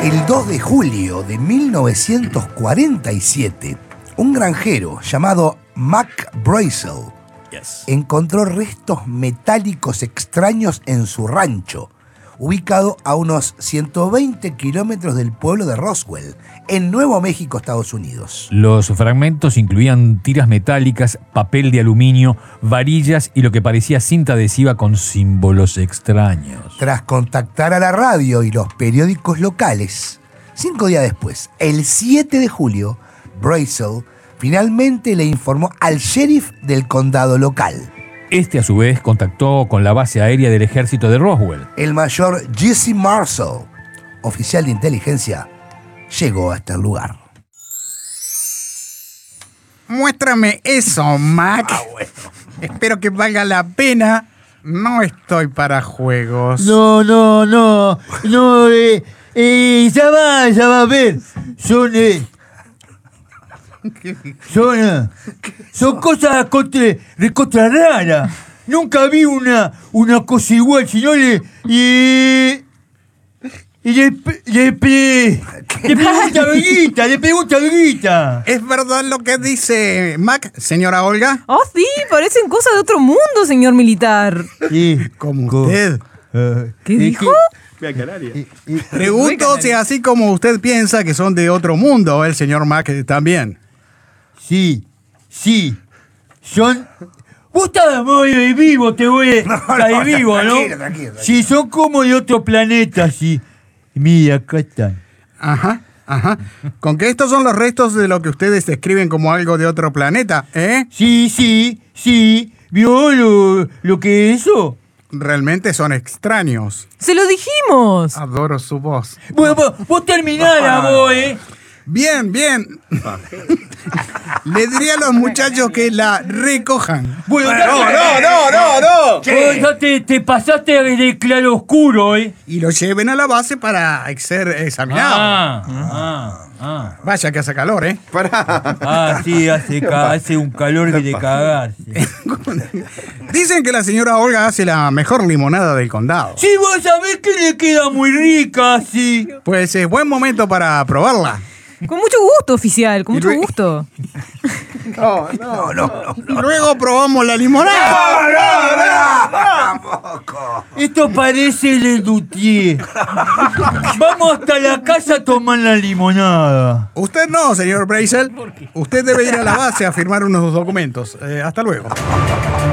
El 2 de julio de 1947, un granjero llamado Mac Brazel encontró restos metálicos extraños en su rancho, ubicado a unos 120 kilómetros del pueblo de Roswell, en Nuevo México, Estados Unidos. Los fragmentos incluían tiras metálicas, papel de aluminio, varillas y lo que parecía cinta adhesiva con símbolos extraños. Tras contactar a la radio y los periódicos locales, 5 días después, el 7 de julio, Brazel finalmente le informó al sheriff del condado local. Este, a su vez, contactó con la base aérea del ejército de Roswell. El mayor Jesse Marshall, oficial de inteligencia, llegó hasta el lugar. Muéstrame eso, Mac. Bueno. Espero que valga la pena. No estoy para juegos. No, ya va a ver. Son cosas recontra raras. Nunca vi una cosa igual, si no le pregunta a Olguita. ¿Es verdad lo que dice Mac, señora Olga? Oh, sí, parecen cosas de otro mundo, señor militar. Sí, Como usted. ¿Qué dijo? Pregunto si así como usted piensa que son de otro mundo, el señor Mac también. Sí. Son... Vos estás muy vivo, te voy a vivo, ¿no? Tranquilo. Sí, son como de otro planeta, sí. Mira, acá están. Ajá. ¿Con que estos son los restos de lo que ustedes describen como algo de otro planeta, eh? Sí. ¿Vio lo que es eso? Realmente son extraños. ¡Se lo dijimos! Adoro su voz. Bueno, vos terminala, vos, ¿eh? Bien. Le diría a los muchachos que la recojan. Bueno, No. Vos ya te pasaste de claro oscuro, ¿eh? Y lo lleven a la base para ser examinado. Vaya que hace calor, ¿eh? Sí, hace un calor que te cagarse. Dicen que la señora Olga hace la mejor limonada del condado. Sí, vos sabés que le queda muy rica, sí. Pues es buen momento para probarla. Con mucho gusto, oficial, con mucho gusto. No. Y luego probamos la limonada. Tampoco. Esto parece Le Dutier. Vamos hasta la casa a tomar la limonada. Usted no, señor Brazel. Usted debe ir a la base a firmar unos documentos. Hasta luego.